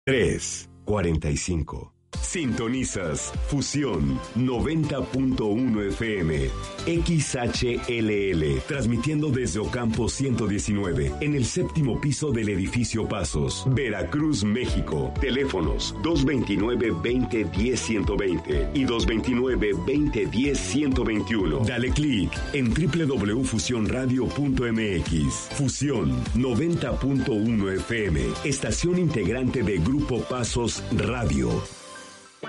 3:45. Sintonizas Fusión 90.1 FM, XHLL, transmitiendo desde Ocampo 119, en el séptimo piso del edificio Pasos, Veracruz, México. Teléfonos 229-2010-120 y 229-2010-121. Dale clic en www.fusionradio.mx. Fusión 90.1 FM, estación integrante de Grupo Pasos Radio.